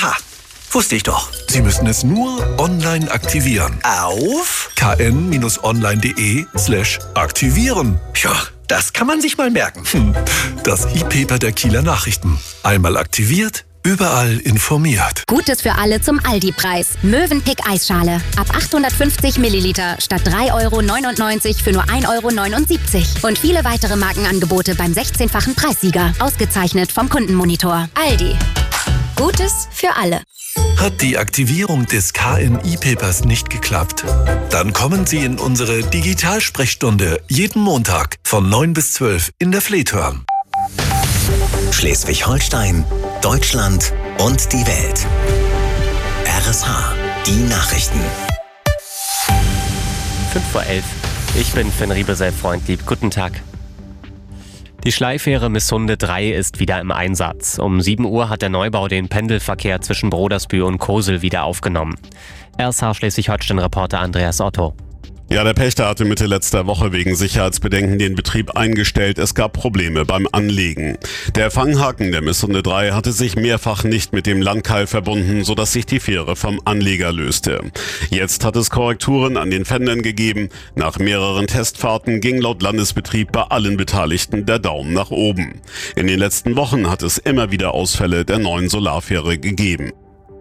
Aha, wusste ich doch. Sie müssen es nur online aktivieren. Auf kn-online.de/aktivieren. Ja, das kann man sich mal merken. Das E-Paper der Kieler Nachrichten. Einmal aktiviert, überall informiert. Gutes für alle zum Aldi-Preis. Mövenpick Eisschale. Ab 850 Milliliter statt 3,99 € für nur 1,79 € Und viele weitere Markenangebote beim 16-fachen Preissieger. Ausgezeichnet vom Kundenmonitor. Aldi. Gutes für alle. Hat die Aktivierung des KN-E-Papers nicht geklappt? Dann kommen Sie in unsere Digitalsprechstunde jeden Montag von 9 bis 12 in der Fleethorn. Schleswig-Holstein, Deutschland und die Welt. RSH, die Nachrichten. 5:11 Uhr. Ich bin Finn Riebesell-Freundlieb. Guten Tag. Die Schleifähre Missunde 3 ist wieder im Einsatz. Um 7 Uhr hat der Neubau den Pendelverkehr zwischen Brodersbü und Kosel wieder aufgenommen. RSH Schleswig-Holstein-Reporter Andreas Otto. Ja, der Pächter hatte Mitte letzter Woche wegen Sicherheitsbedenken den Betrieb eingestellt. Es gab Probleme beim Anlegen. Der Fanghaken der Missunde 3 hatte sich mehrfach nicht mit dem Landkeil verbunden, sodass sich die Fähre vom Anleger löste. Jetzt hat es Korrekturen an den Fendern gegeben. Nach mehreren Testfahrten ging laut Landesbetrieb bei allen Beteiligten der Daumen nach oben. In den letzten Wochen hat es immer wieder Ausfälle der neuen Solarfähre gegeben.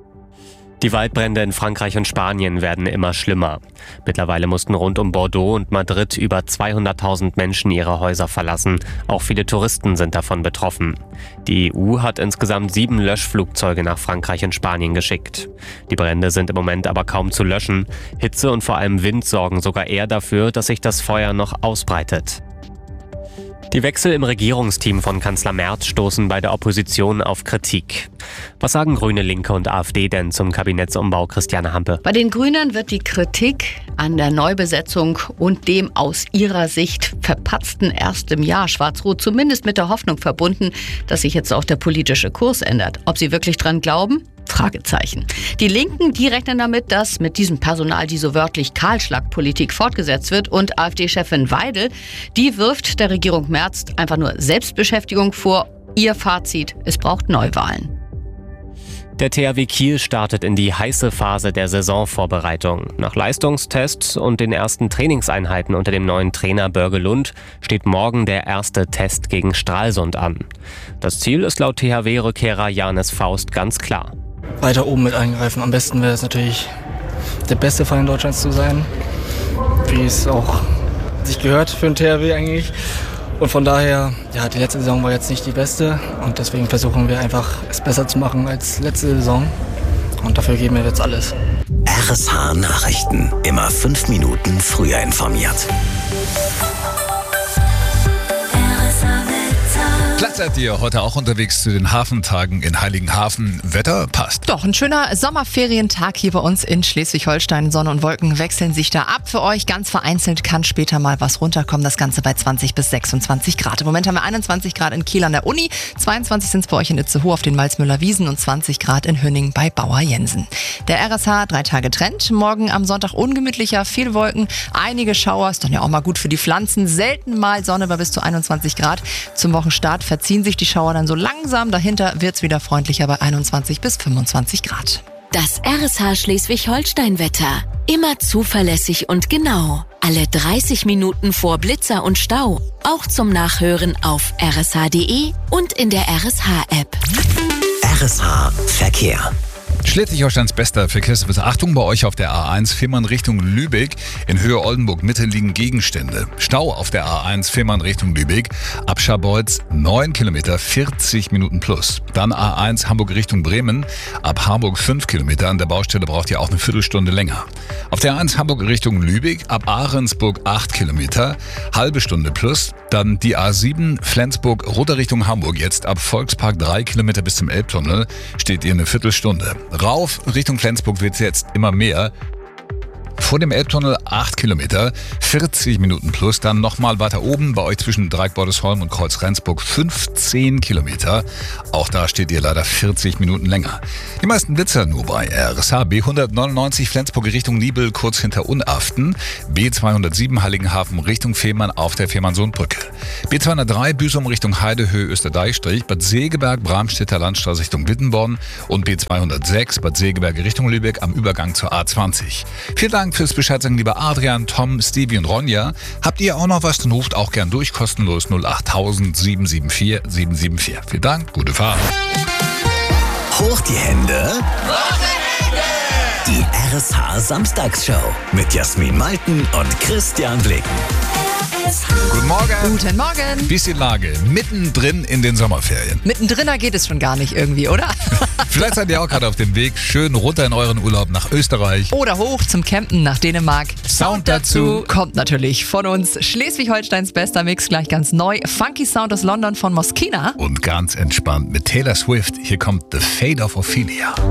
Die Waldbrände in Frankreich und Spanien werden immer schlimmer. Mittlerweile mussten rund um Bordeaux und Madrid über 200.000 Menschen ihre Häuser verlassen. Auch viele Touristen sind davon betroffen. Die EU hat insgesamt 7 Löschflugzeuge nach Frankreich und Spanien geschickt. Die Brände sind im Moment aber kaum zu löschen. Hitze und vor allem Wind sorgen sogar eher dafür, dass sich das Feuer noch ausbreitet. Die Wechsel im Regierungsteam von Kanzler Merz stoßen bei der Opposition auf Kritik. Was sagen Grüne, Linke und AfD denn zum Kabinettsumbau, Christiane Hampe? Bei den Grünen wird die Kritik an der Neubesetzung und dem aus ihrer Sicht verpatzten ersten Jahr Schwarz-Rot zumindest mit der Hoffnung verbunden, dass sich jetzt auch der politische Kurs ändert. Ob sie wirklich dran glauben? Fragezeichen. Die Linken, die rechnen damit, dass mit diesem Personal die so wörtlich Kahlschlagpolitik fortgesetzt wird, und AfD-Chefin Weidel, die wirft der Regierung Merz einfach nur Selbstbeschäftigung vor. Ihr Fazit: Es braucht Neuwahlen. Der THW Kiel startet in die heiße Phase der Saisonvorbereitung. Nach Leistungstests und den ersten Trainingseinheiten unter dem neuen Trainer Börge Lund steht morgen der erste Test gegen Stralsund an. Das Ziel ist laut THW-Rückkehrer Janis Faust ganz klar. Weiter oben mit eingreifen. Am besten wäre es natürlich, der beste Verein Deutschlands zu sein, wie es auch sich gehört für den THW eigentlich. Und von daher, ja, die letzte Saison war jetzt nicht die beste und deswegen versuchen wir einfach, es besser zu machen als letzte Saison. Und dafür geben wir jetzt alles. RSH Nachrichten. Immer 5 Minuten früher informiert. Glatt seid ihr heute auch unterwegs zu den Hafentagen in Heiligenhafen. Wetter passt. Doch, ein schöner Sommerferientag hier bei uns in Schleswig-Holstein. Sonne und Wolken wechseln sich da ab für euch. Ganz vereinzelt kann später mal was runterkommen. Das Ganze bei 20 bis 26 Grad. Im Moment haben wir 21 Grad in Kiel an der Uni, 22 sind es bei euch in Itzehoe auf den Malzmüller Wiesen und 20 Grad in Hünning bei Bauer Jensen. Der RSH 3 Tage Trend. Morgen am Sonntag ungemütlicher, viele Wolken, einige Schauer. Ist dann ja auch mal gut für die Pflanzen. Selten mal Sonne bei bis zu 21 Grad. Zum Wochenstart verziehen sich die Schauer dann so langsam. Dahinter wird es wieder freundlicher bei 21 bis 25 Grad. Das RSH Schleswig-Holstein-Wetter. Immer zuverlässig und genau. Alle 30 Minuten vor Blitzer und Stau. Auch zum Nachhören auf rsh.de und in der RSH-App. RSH Verkehr. Schleswig-Holsteins bester Verkehrsservice. Achtung, bei euch auf der A1 Fehmarn Richtung Lübeck. In Höhe Oldenburg Mitte liegen Gegenstände. Stau auf der A1 Fehmarn Richtung Lübeck. Ab Scharbeutz 9 Kilometer, 40 Minuten plus. Dann A1 Hamburg Richtung Bremen. Ab Harburg 5 Kilometer. An der Baustelle braucht ihr auch eine Viertelstunde länger. Auf der A1 Hamburg Richtung Lübeck. Ab Ahrensburg 8 Kilometer. Halbe Stunde plus. Dann die A7 Flensburg Roter Richtung Hamburg. Jetzt ab Volkspark 3 Kilometer bis zum Elbtunnel. Steht ihr eine Viertelstunde. Rauf Richtung Flensburg wird es jetzt immer mehr. Vor dem Elbtunnel 8 Kilometer, 40 Minuten plus. Dann nochmal weiter oben bei euch zwischen Dreieck-Bordesholm und Kreuz-Rendsburg 15 Kilometer. Auch da steht ihr leider 40 Minuten länger. Die meisten Blitzer nur bei RSH B199 Flensburg Richtung Nibel, kurz hinter Unaften. B207 Heiligenhafen Richtung Fehmarn auf der Fehmarn-Sohn-Brücke. B203 Büsum Richtung Heidehöhe Österdeichstrich, Bad Segeberg, Bramstädter Landstraße Richtung Wittenborn und B206 Bad Segeberg Richtung Lübeck am Übergang zur A20. Vielen Dank fürs Bescheid sagen, lieber Adrian, Tom, Stevie und Ronja. Habt ihr auch noch was, dann ruft auch gern durch, kostenlos 08000 774 774. Vielen Dank, gute Fahrt. Hoch die Hände. Die RSH Samstagsshow mit Jasmin Malten und Christian Blicken. Guten Morgen. Guten Morgen. Wie ist die Lage? Mittendrin in den Sommerferien. Mittendrin geht es schon gar nicht irgendwie, oder? Vielleicht seid ihr auch gerade auf dem Weg schön runter in euren Urlaub nach Österreich. Oder hoch zum Campen nach Dänemark. Sound dazu kommt natürlich von uns. Schleswig-Holsteins bester Mix, gleich ganz neu. Funky Sound aus London von Moschina. Und ganz entspannt mit Taylor Swift. Hier kommt The Fate of Ophelia.